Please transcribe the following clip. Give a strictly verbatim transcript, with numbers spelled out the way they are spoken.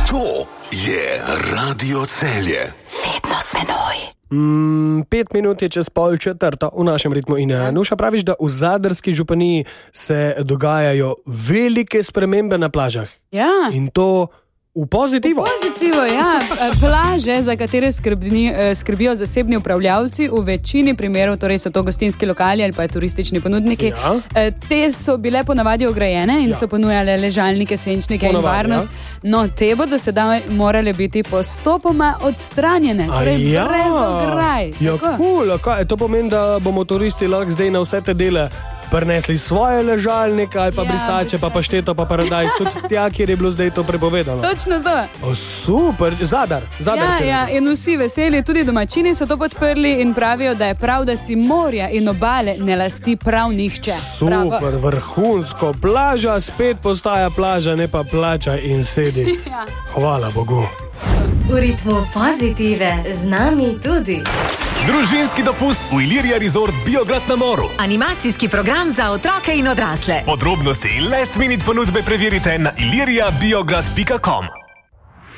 To je Radio Celje. Vedno z menoj. Mm, pet minut je čez pol četrta v našem ritmu in ja. Nuša, praviš, da v Zadarski županiji se dogajajo velike spremembe na plažah. Ja. In to v pozitivo. V pozitivo, ja. Plaže, za katere skrbni, skrbijo zasebni upravljavci, v večini primerov, torej so to gostinski lokali ali pa turistični ponudniki, ja. Te so bile ponavadi ograjene in ja. so ponujale ležalnike, senčnike ponavadi, in varnost. Ja. No, te bodo sedaj morale biti postopoma odstranjene, torej ja. brez ograj. Ja, cool. Kaj, to pomeni, da bomo turisti lahko zdaj na vse te dele prinesli svoje ležalnike ali pa ja, brisače, pa pašteto, pa paradajz, tudi tja, kjer je bilo zdaj to prepovedano. Točno to. O, super, Zadar, Zadar ja, se ja, in vsi veseli, tudi domačini so to podprli in pravijo, da je prav, da si morja in obale ne lasti prav nihče. Super, Bravo. Vrhunsko, plaža spet postaja plaža, ne pa plača in sedi. Ja. Hvala Bogu. V ritmu pozitive z nami tudi. Družinski dopust v Ilirija Resort Biograd na Moru. Animacijski program za otroke in odrasle. Podrobnosti in last minute ponudbe preverite na ilirija biograd pika com.